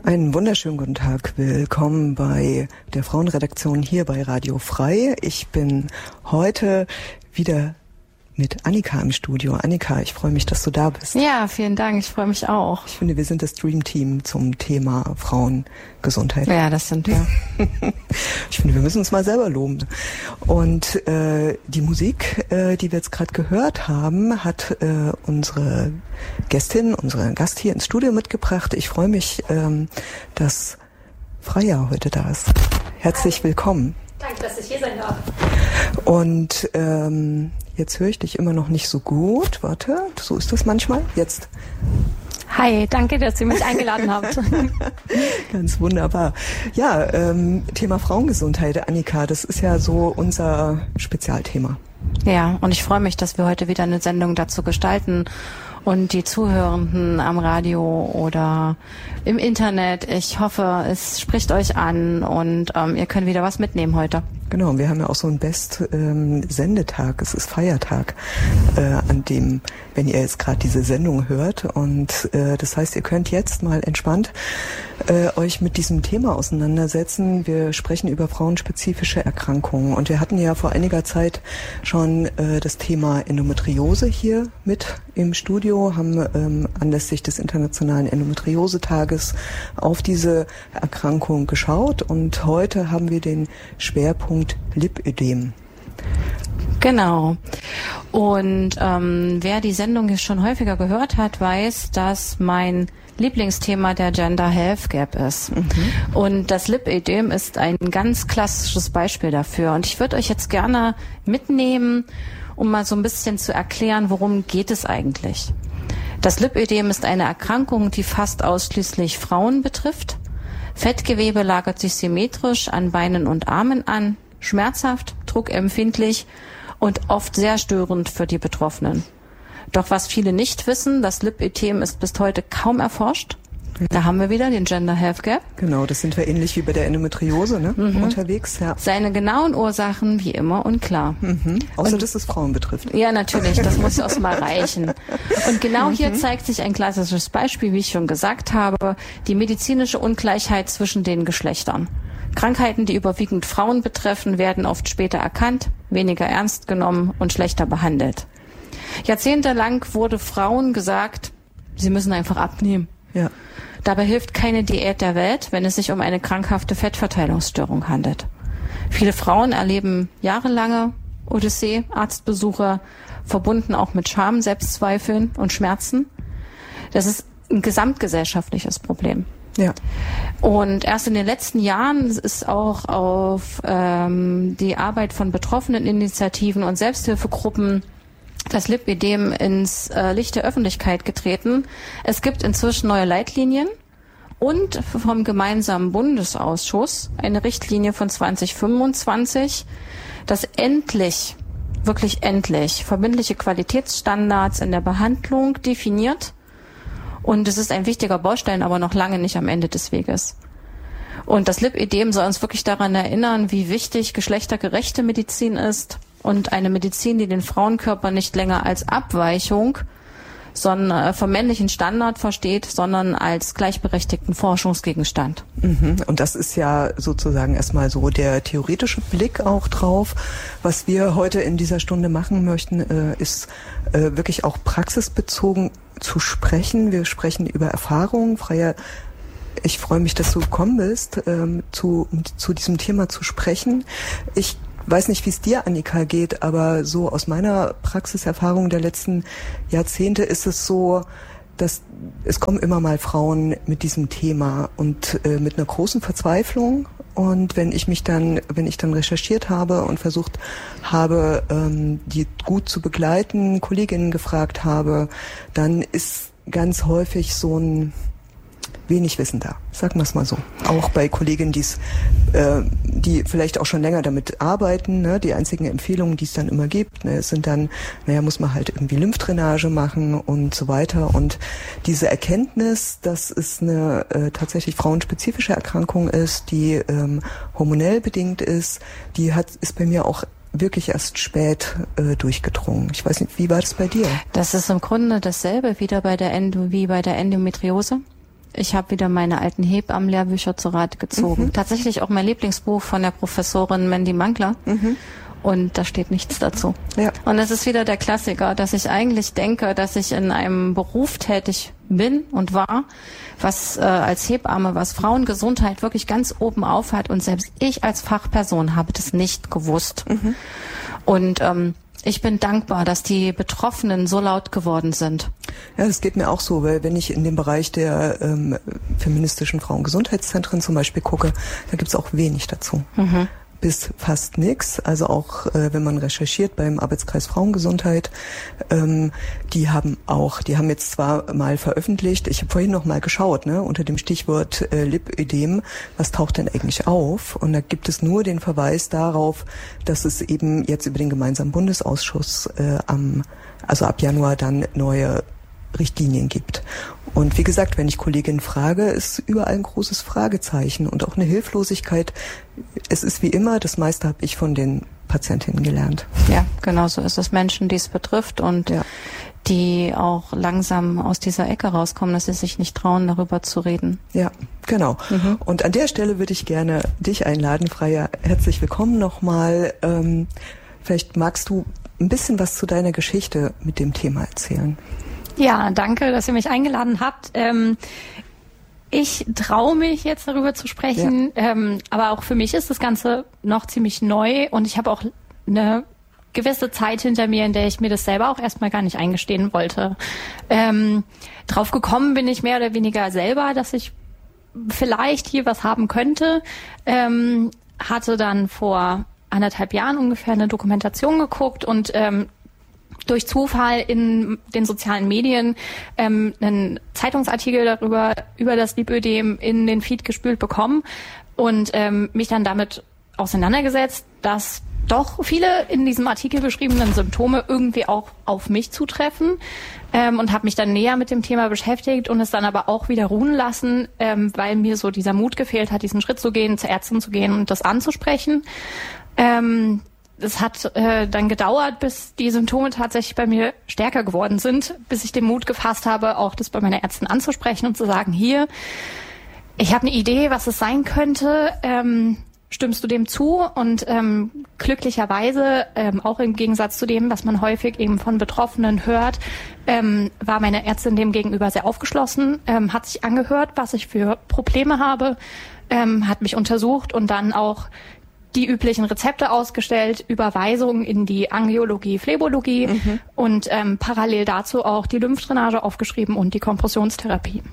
Einen wunderschönen guten Tag. Willkommen bei der Frauenredaktion hier bei Radio Frei. Ich bin heute wieder mit Annika im Studio. Annika, ich freue mich, dass du da bist. Ja, vielen Dank. Ich freue mich auch. Ich finde, wir sind das Dream-Team zum Thema Frauengesundheit. Ja, das sind wir. Ich finde, wir müssen uns mal selber loben. Und die Musik, die wir jetzt gerade gehört haben, hat unsere Gast hier ins Studio mitgebracht. Ich freue mich, dass Freya heute da ist. Herzlich willkommen. Danke, dass ich hier sein darf. Und jetzt höre ich dich immer noch nicht so gut. Warte, so ist das manchmal. Jetzt. Hi, danke, dass ihr mich eingeladen habt. Ganz wunderbar. Ja, Thema Frauengesundheit, Annika, das ist ja so unser Spezialthema. Ja, und ich freue mich, dass wir heute wieder eine Sendung dazu gestalten und die Zuhörenden am Radio oder im Internet. Ich hoffe, es spricht euch an und ihr könnt wieder was mitnehmen heute. Genau, wir haben ja auch so einen Best-Sendetag, es ist Feiertag, an dem, wenn ihr jetzt gerade diese Sendung hört. Und das heißt, ihr könnt jetzt mal entspannt euch mit diesem Thema auseinandersetzen. Wir sprechen über frauenspezifische Erkrankungen. Und wir hatten ja vor einiger Zeit schon das Thema Endometriose hier mit im Studio, haben anlässlich des Internationalen Endometriose-Tages auf diese Erkrankung geschaut. Und heute haben wir den Schwerpunkt Lipödem. Genau. Und wer die Sendung hier schon häufiger gehört hat, weiß, dass mein Lieblingsthema der Gender Health Gap ist. Und das Lipödem ist ein ganz klassisches Beispiel dafür. Und ich würde euch jetzt gerne mitnehmen, um mal so ein bisschen zu erklären, worum geht es eigentlich. Das Lipödem ist eine Erkrankung, die fast ausschließlich Frauen betrifft. Fettgewebe lagert sich symmetrisch an Beinen und Armen an, schmerzhaft, druckempfindlich und oft sehr störend für die Betroffenen. Doch was viele nicht wissen, das Lipödem ist bis heute kaum erforscht. Da haben wir wieder den Gender Health Gap. Genau, das sind wir ähnlich wie bei der Endometriose, ne? Unterwegs. Ja. Seine genauen Ursachen wie immer unklar. Außer dass es Frauen betrifft. Ja, natürlich, das muss auch mal reichen. Und genau hier zeigt sich ein klassisches Beispiel, wie ich schon gesagt habe, die medizinische Ungleichheit zwischen den Geschlechtern. Krankheiten, die überwiegend Frauen betreffen, werden oft später erkannt, weniger ernst genommen und schlechter behandelt. Jahrzehntelang wurde Frauen gesagt, sie müssen einfach abnehmen. Ja. Dabei hilft keine Diät der Welt, wenn es sich um eine krankhafte Fettverteilungsstörung handelt. Viele Frauen erleben jahrelange Odyssee, Arztbesuche, verbunden auch mit Scham, Selbstzweifeln und Schmerzen. Das ist ein gesamtgesellschaftliches Problem. Ja. Und erst in den letzten Jahren ist auch auf die Arbeit von betroffenen Initiativen und Selbsthilfegruppen das Lipödem ins Licht der Öffentlichkeit getreten. Es gibt inzwischen neue Leitlinien und vom gemeinsamen Bundesausschuss eine Richtlinie von 2025, das endlich, wirklich endlich, verbindliche Qualitätsstandards in der Behandlung definiert. Und es ist ein wichtiger Baustein, aber noch lange nicht am Ende des Weges. Und das Lipödem soll uns wirklich daran erinnern, wie wichtig geschlechtergerechte Medizin ist und eine Medizin, die den Frauenkörper nicht länger als Abweichung sondern vom männlichen Standard versteht, sondern als gleichberechtigten Forschungsgegenstand. Und das ist ja sozusagen erstmal so der theoretische Blick auch drauf. Was wir heute in dieser Stunde machen möchten, ist wirklich auch praxisbezogen zu sprechen. Wir sprechen über Erfahrungen. Freya, ich freue mich, dass du gekommen bist, zu diesem Thema zu sprechen. Ich weiß nicht, wie es dir, Annika, geht, aber so aus meiner Praxiserfahrung der letzten Jahrzehnte ist es so, dass es kommen immer mal Frauen mit diesem Thema und mit einer großen Verzweiflung. Und wenn ich dann recherchiert habe und versucht habe, die gut zu begleiten, Kolleginnen gefragt habe, dann ist ganz häufig so ein wenig Wissen da, sagen wir es mal so. Auch bei Kolleginnen, die vielleicht auch schon länger damit arbeiten, ne? Die einzigen Empfehlungen, die es dann immer gibt, ne, sind dann, muss man halt irgendwie Lymphdrainage machen und so weiter. Und diese Erkenntnis, dass es eine tatsächlich frauenspezifische Erkrankung ist, die hormonell bedingt ist, ist bei mir auch wirklich erst spät durchgedrungen. Ich weiß nicht, wie war das bei dir? Das ist im Grunde dasselbe wie bei der Endometriose. Ich habe wieder meine alten Hebammenlehrbücher zu Rate gezogen. Tatsächlich auch mein Lieblingsbuch von der Professorin Mandy Mangler. Und da steht nichts dazu. Ja. Und es ist wieder der Klassiker, dass ich eigentlich denke, dass ich in einem Beruf tätig bin und war, was als Hebamme, was Frauengesundheit wirklich ganz oben auf hat. Und selbst ich als Fachperson habe das nicht gewusst. Und ich bin dankbar, dass die Betroffenen so laut geworden sind. Ja, das geht mir auch so, weil wenn ich in den Bereich der feministischen Frauengesundheitszentren zum Beispiel gucke, da gibt's auch wenig dazu. Bis fast nichts. Also auch wenn man recherchiert beim Arbeitskreis Frauengesundheit, die haben jetzt zwar mal veröffentlicht, ich habe vorhin noch mal geschaut, ne, unter dem Stichwort Lipödem, was taucht denn eigentlich auf? Und da gibt es nur den Verweis darauf, dass es eben jetzt über den gemeinsamen Bundesausschuss also ab Januar dann neue Richtlinien gibt. Und wie gesagt, wenn ich Kolleginnen frage, ist überall ein großes Fragezeichen und auch eine Hilflosigkeit. Es ist wie immer, das meiste habe ich von den Patientinnen gelernt. Ja, genau so ist es. Menschen, die es betrifft und die auch langsam aus dieser Ecke rauskommen, dass sie sich nicht trauen, darüber zu reden. Ja, genau. Und an der Stelle würde ich gerne dich einladen, Freya. Herzlich willkommen nochmal. Vielleicht magst du ein bisschen was zu deiner Geschichte mit dem Thema erzählen. Ja, danke, dass ihr mich eingeladen habt. Ich traue mich jetzt darüber zu sprechen, aber auch für mich ist das Ganze noch ziemlich neu und ich habe auch eine gewisse Zeit hinter mir, in der ich mir das selber auch erstmal gar nicht eingestehen wollte. Drauf gekommen bin ich mehr oder weniger selber, dass ich vielleicht hier was haben könnte. Hatte dann vor 1,5 Jahren ungefähr eine Dokumentation geguckt und durch Zufall in den sozialen Medien einen Zeitungsartikel über das Lipödem in den Feed gespült bekommen und mich dann damit auseinandergesetzt, dass doch viele in diesem Artikel beschriebenen Symptome irgendwie auch auf mich zutreffen und habe mich dann näher mit dem Thema beschäftigt und es dann aber auch wieder ruhen lassen, weil mir so dieser Mut gefehlt hat, diesen Schritt zu gehen, zur Ärztin zu gehen und das anzusprechen. Es hat dann gedauert, bis die Symptome tatsächlich bei mir stärker geworden sind, bis ich den Mut gefasst habe, auch das bei meiner Ärztin anzusprechen und zu sagen, hier, ich habe eine Idee, was es sein könnte, stimmst du dem zu? Und glücklicherweise, auch im Gegensatz zu dem, was man häufig eben von Betroffenen hört, war meine Ärztin dem gegenüber sehr aufgeschlossen, hat sich angehört, was ich für Probleme habe, hat mich untersucht und dann auch die üblichen Rezepte ausgestellt, Überweisungen in die Angiologie, Phlebologie und parallel dazu auch die Lymphdrainage aufgeschrieben und die Kompressionstherapie.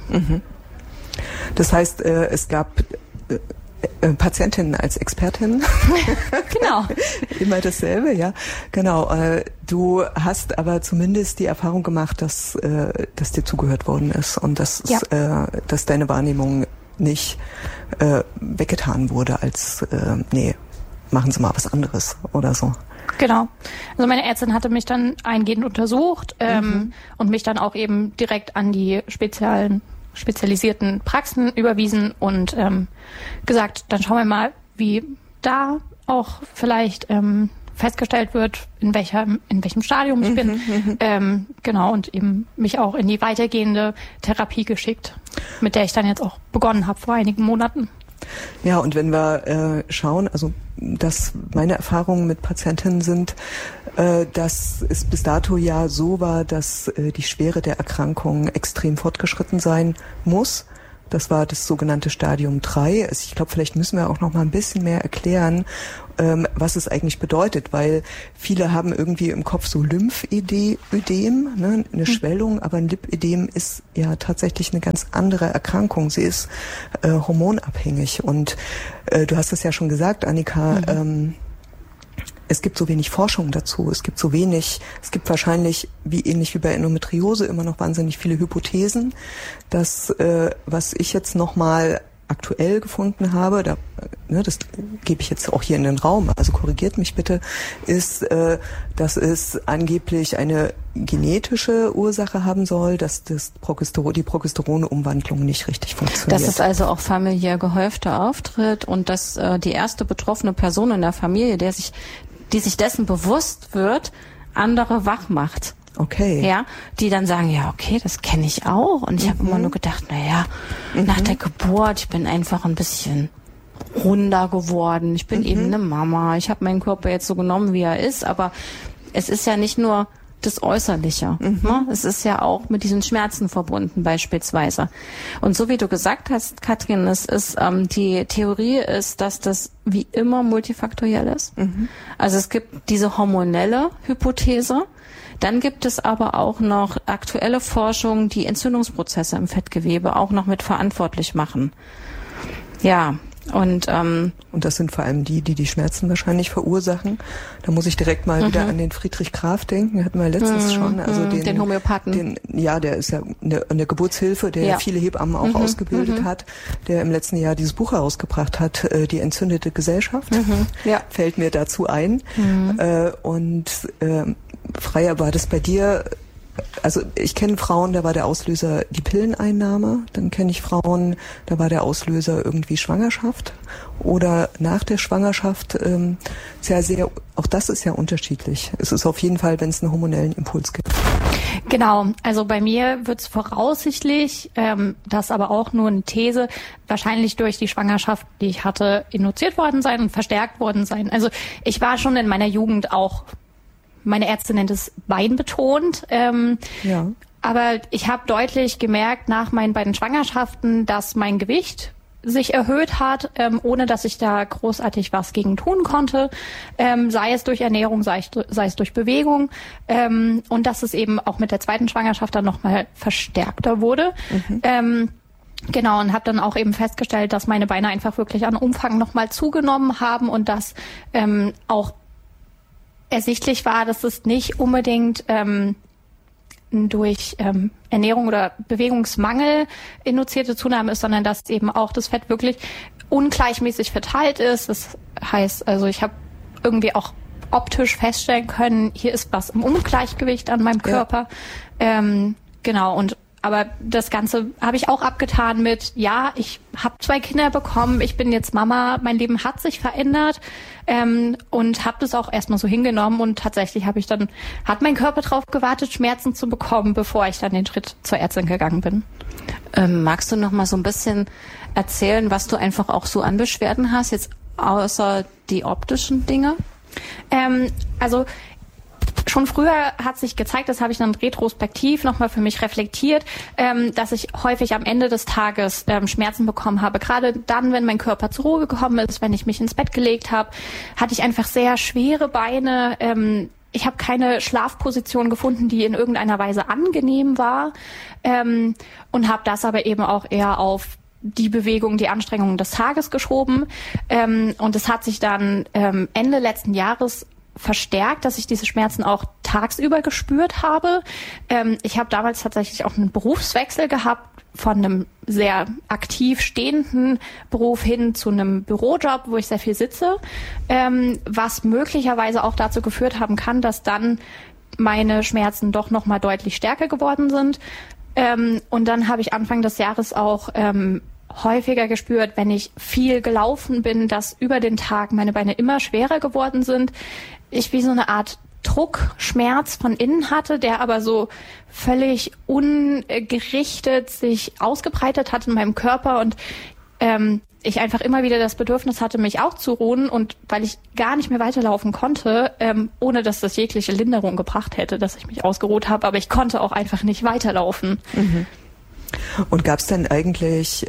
Das heißt, es gab Patientinnen als Expertin. Genau. Immer dasselbe, ja. Genau. Du hast aber zumindest die Erfahrung gemacht, dass dir zugehört worden ist und dass deine Wahrnehmung nicht weggetan wurde als nee, machen Sie mal was anderes oder so. Genau. Also meine Ärztin hatte mich dann eingehend untersucht und mich dann auch eben direkt an die spezialisierten Praxen überwiesen und gesagt, dann schauen wir mal, wie da auch vielleicht festgestellt wird, in welchem Stadium ich bin. Genau, und eben mich auch in die weitergehende Therapie geschickt, mit der ich dann jetzt auch begonnen habe vor einigen Monaten. Ja, und wenn wir schauen, also dass meine Erfahrungen mit Patientinnen sind, dass es bis dato ja so war, dass die Schwere der Erkrankung extrem fortgeschritten sein muss. Das war das sogenannte Stadium 3. Also ich glaube, vielleicht müssen wir auch noch mal ein bisschen mehr erklären, was es eigentlich bedeutet, weil viele haben irgendwie im Kopf so Lymphödem, ne, eine Schwellung, aber ein Lipödem ist ja tatsächlich eine ganz andere Erkrankung. Sie ist hormonabhängig und du hast es ja schon gesagt, Annika, es gibt so wenig Forschung dazu, es gibt wahrscheinlich, ähnlich wie bei Endometriose, immer noch wahnsinnig viele Hypothesen. Das, was ich jetzt nochmal aktuell gefunden habe, das gebe ich jetzt auch hier in den Raum, also korrigiert mich bitte, ist, dass es angeblich eine genetische Ursache haben soll, dass die Progesteronumwandlung nicht richtig funktioniert. Dass es also auch familiär gehäufter auftritt und dass die erste betroffene Person in der Familie, die sich dessen bewusst wird, andere wach macht. Okay. Ja, die dann sagen, ja, okay, das kenne ich auch. Und ich habe immer nur gedacht, nach der Geburt, ich bin einfach ein bisschen runder geworden. Ich bin eben eine Mama. Ich habe meinen Körper jetzt so genommen, wie er ist. Aber es ist ja nicht nur das Äußerliche. Ne? Es ist ja auch mit diesen Schmerzen verbunden beispielsweise. Und so wie du gesagt hast, Katrin, die Theorie ist, dass das wie immer multifaktoriell ist. Also es gibt diese hormonelle Hypothese. Dann gibt es aber auch noch aktuelle Forschung, die Entzündungsprozesse im Fettgewebe auch noch mit verantwortlich machen. Ja. Und das sind vor allem die Schmerzen wahrscheinlich verursachen. Da muss ich direkt mal wieder an den Friedrich Graf denken. Hatten wir letztens schon. Also den Homöopathen. Der ist ja eine Geburtshilfe, der viele Hebammen auch ausgebildet hat, der im letzten Jahr dieses Buch herausgebracht hat, Die entzündete Gesellschaft. Fällt mir dazu ein. Freya, war das bei dir? Also ich kenne Frauen, da war der Auslöser die Pilleneinnahme. Dann kenne ich Frauen, da war der Auslöser irgendwie Schwangerschaft. Oder nach der Schwangerschaft, auch das ist ja unterschiedlich. Es ist auf jeden Fall, wenn es einen hormonellen Impuls gibt. Genau, also bei mir wird es voraussichtlich, das aber auch nur eine These, wahrscheinlich durch die Schwangerschaft, die ich hatte, induziert worden sein und verstärkt worden sein. Also ich war schon in meiner Jugend auch, meine Ärztin nennt es beinbetont. Aber ich habe deutlich gemerkt nach meinen beiden Schwangerschaften, dass mein Gewicht sich erhöht hat, ohne dass ich da großartig was gegen tun konnte, sei es durch Ernährung, sei es durch Bewegung, und dass es eben auch mit der zweiten Schwangerschaft dann nochmal verstärkter wurde. Genau, und habe dann auch eben festgestellt, dass meine Beine einfach wirklich an Umfang nochmal zugenommen haben und dass auch ersichtlich war, dass es nicht unbedingt durch Ernährung oder Bewegungsmangel induzierte Zunahme ist, sondern dass eben auch das Fett wirklich ungleichmäßig verteilt ist. Das heißt, also ich habe irgendwie auch optisch feststellen können, hier ist was im Ungleichgewicht an meinem Körper. Aber das Ganze habe ich auch abgetan mit, ja, ich habe 2 Kinder bekommen, ich bin jetzt Mama, mein Leben hat sich verändert, und habe das auch erstmal so hingenommen, und tatsächlich hat mein Körper drauf gewartet, Schmerzen zu bekommen, bevor ich dann den Schritt zur Ärztin gegangen bin. Magst du noch mal so ein bisschen erzählen, was du einfach auch so an Beschwerden hast, jetzt außer die optischen Dinge? Schon früher hat sich gezeigt, das habe ich dann retrospektiv nochmal für mich reflektiert, dass ich häufig am Ende des Tages Schmerzen bekommen habe. Gerade dann, wenn mein Körper zur Ruhe gekommen ist, wenn ich mich ins Bett gelegt habe, hatte ich einfach sehr schwere Beine. Ich habe keine Schlafposition gefunden, die in irgendeiner Weise angenehm war, und habe das aber eben auch eher auf die Bewegung, die Anstrengungen des Tages geschoben. Und es hat sich dann Ende letzten Jahres verstärkt, dass ich diese Schmerzen auch tagsüber gespürt habe. Ich habe damals tatsächlich auch einen Berufswechsel gehabt von einem sehr aktiv stehenden Beruf hin zu einem Bürojob, wo ich sehr viel sitze, was möglicherweise auch dazu geführt haben kann, dass dann meine Schmerzen doch noch mal deutlich stärker geworden sind. Und dann habe ich Anfang des Jahres auch häufiger gespürt, wenn ich viel gelaufen bin, dass über den Tag meine Beine immer schwerer geworden sind. Ich wie so eine Art Druckschmerz von innen hatte, der aber so völlig ungerichtet sich ausgebreitet hat in meinem Körper, und ich einfach immer wieder das Bedürfnis hatte, mich auch zu ruhen, und weil ich gar nicht mehr weiterlaufen konnte, ohne dass das jegliche Linderung gebracht hätte, dass ich mich ausgeruht habe, aber ich konnte auch einfach nicht weiterlaufen. Und gab es denn eigentlich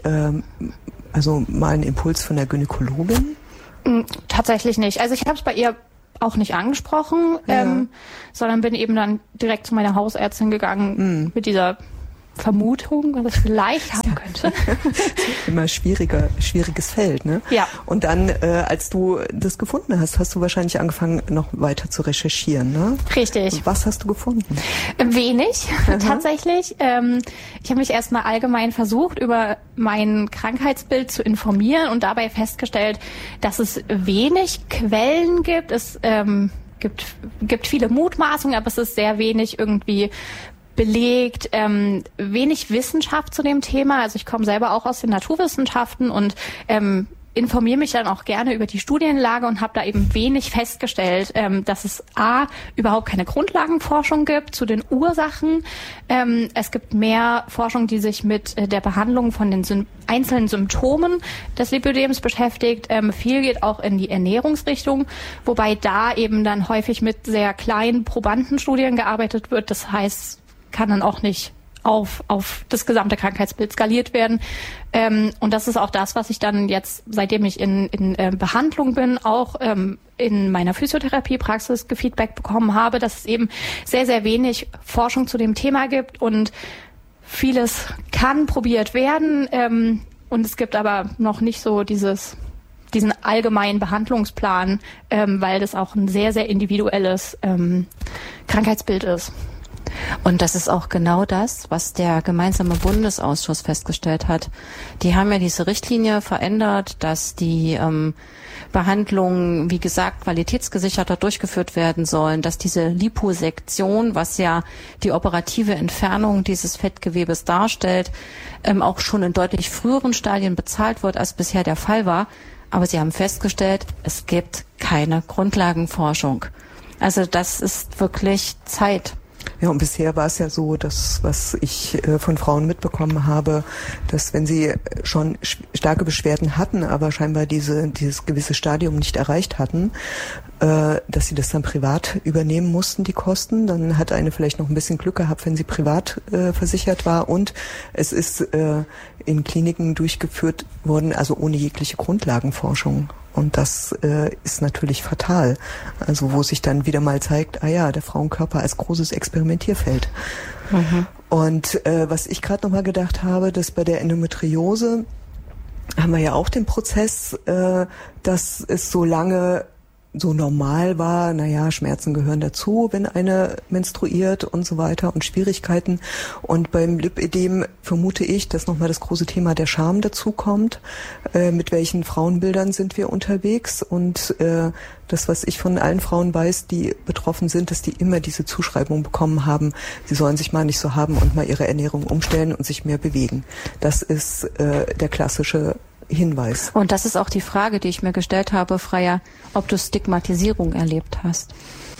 mal einen Impuls von der Gynäkologin? Tatsächlich nicht. Also ich habe es bei ihr auch nicht angesprochen, sondern bin eben dann direkt zu meiner Hausärztin gegangen mit dieser Vermutung, was ich vielleicht haben könnte. Immer schwieriges Feld, ne? Ja. Und dann, als du das gefunden hast, hast du wahrscheinlich angefangen, noch weiter zu recherchieren, ne? Richtig. Was hast du gefunden? Wenig, tatsächlich. Ich habe mich erstmal allgemein versucht, über mein Krankheitsbild zu informieren und dabei festgestellt, dass es wenig Quellen gibt. Es gibt viele Mutmaßungen, aber es ist sehr wenig irgendwie belegt, wenig Wissenschaft zu dem Thema. Also ich komme selber auch aus den Naturwissenschaften und informiere mich dann auch gerne über die Studienlage und habe da eben wenig festgestellt, dass es überhaupt keine Grundlagenforschung gibt zu den Ursachen. Es gibt mehr Forschung, die sich mit der Behandlung von den einzelnen Symptomen des Lipödems beschäftigt. Viel geht auch in die Ernährungsrichtung, wobei da eben dann häufig mit sehr kleinen Probandenstudien gearbeitet wird. Das heißt, kann dann auch nicht auf das gesamte Krankheitsbild skaliert werden. Und das ist auch das, was ich dann jetzt, seitdem ich in Behandlung bin, auch in meiner Physiotherapiepraxis gefeedback bekommen habe, dass es eben sehr, sehr wenig Forschung zu dem Thema gibt und vieles kann probiert werden. Und es gibt aber noch nicht so diesen allgemeinen Behandlungsplan, weil das auch ein sehr, sehr individuelles Krankheitsbild ist. Und das ist auch genau das, was der gemeinsame Bundesausschuss festgestellt hat. Die haben ja diese Richtlinie verändert, dass die Behandlungen, wie gesagt, qualitätsgesicherter durchgeführt werden sollen, dass diese Liposektion, was ja die operative Entfernung dieses Fettgewebes darstellt, auch schon in deutlich früheren Stadien bezahlt wird, als bisher der Fall war. Aber sie haben festgestellt, es gibt keine Grundlagenforschung. Also das ist wirklich Zeit. Ja, und bisher war es ja so, dass, was ich von Frauen mitbekommen habe, dass wenn sie schon starke Beschwerden hatten, aber scheinbar dieses gewisse Stadium nicht erreicht hatten, dass sie das dann privat übernehmen mussten, die Kosten. Dann hat eine vielleicht noch ein bisschen Glück gehabt, wenn sie privat versichert war. Und es ist in Kliniken durchgeführt worden, also ohne jegliche Grundlagenforschung. Und das ist natürlich fatal. Also wo sich dann wieder mal zeigt, der Frauenkörper als großes Experimentierfeld. Mhm. Und was ich gerade nochmal gedacht habe, dass bei der Endometriose haben wir ja auch den Prozess, dass es so lange so normal war, Schmerzen gehören dazu, wenn eine menstruiert und so weiter und Schwierigkeiten. Und beim Lipödem vermute ich, dass nochmal das große Thema der Scham dazu kommt. Mit welchen Frauenbildern sind wir unterwegs? Und das, was ich von allen Frauen weiß, die betroffen sind, dass die immer diese Zuschreibung bekommen haben, sie sollen sich mal nicht so haben und mal ihre Ernährung umstellen und sich mehr bewegen. Das ist der klassische Hinweis. Und das ist auch die Frage, die ich mir gestellt habe, Freya, ob du Stigmatisierung erlebt hast.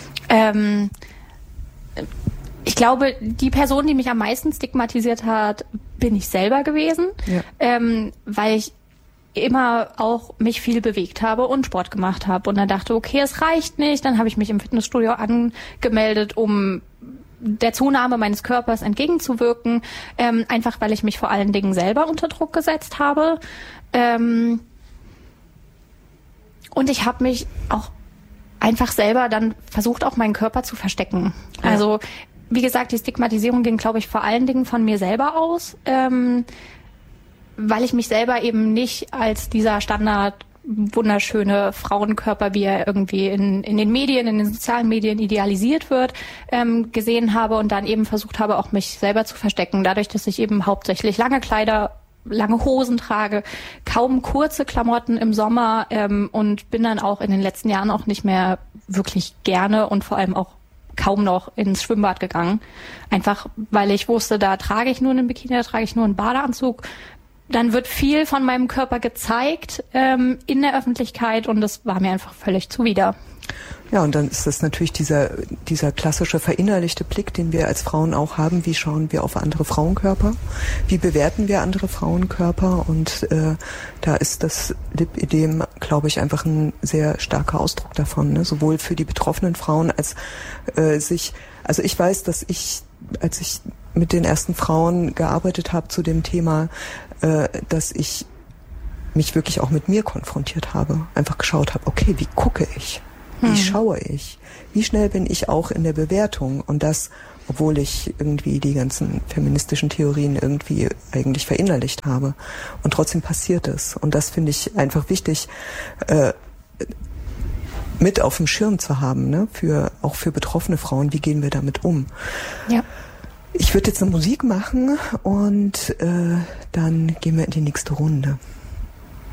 Ich glaube, die Person, die mich am meisten stigmatisiert hat, bin ich selber gewesen, weil ich immer auch mich viel bewegt habe und Sport gemacht habe und dann dachte, okay, es reicht nicht. Dann habe ich mich im Fitnessstudio angemeldet, um der Zunahme meines Körpers entgegenzuwirken, einfach weil ich mich vor allen Dingen selber unter Druck gesetzt habe. Und ich habe mich auch einfach selber dann versucht, auch meinen Körper zu verstecken. Ja. Also, wie gesagt, die Stigmatisierung ging, glaube ich, vor allen Dingen von mir selber aus, weil ich mich selber eben nicht als dieser Standard wunderschöne Frauenkörper, wie er irgendwie in den Medien, in den sozialen Medien idealisiert wird, gesehen habe und dann eben versucht habe, auch mich selber zu verstecken. Dadurch, dass ich eben hauptsächlich lange Kleider, lange Hosen trage, kaum kurze Klamotten im Sommer und bin dann auch in den letzten Jahren auch nicht mehr wirklich gerne und vor allem auch kaum noch ins Schwimmbad gegangen. Einfach, weil ich wusste, da trage ich nur einen Bikini, da trage ich nur einen Badeanzug. Dann wird viel von meinem Körper gezeigt in der Öffentlichkeit und das war mir einfach völlig zuwider. Ja, und dann ist das natürlich dieser klassische verinnerlichte Blick, den wir als Frauen auch haben. Wie schauen wir auf andere Frauenkörper? Wie bewerten wir andere Frauenkörper? Und da ist das Lipödem, glaube ich, einfach ein sehr starker Ausdruck davon, ne? Sowohl für die betroffenen Frauen als also ich weiß, dass als ich mit den ersten Frauen gearbeitet habe zu dem Thema, dass ich mich wirklich auch mit mir konfrontiert habe. Einfach geschaut habe, okay, wie gucke ich? Wie schaue ich? Wie schnell bin ich auch in der Bewertung? Und das, obwohl ich irgendwie die ganzen feministischen Theorien irgendwie eigentlich verinnerlicht habe. Und trotzdem passiert es. Und das finde ich einfach wichtig, mit auf dem Schirm zu haben, ne? Auch für betroffene Frauen. Wie gehen wir damit um? Ja. Ich würde jetzt eine Musik machen und dann gehen wir in die nächste Runde.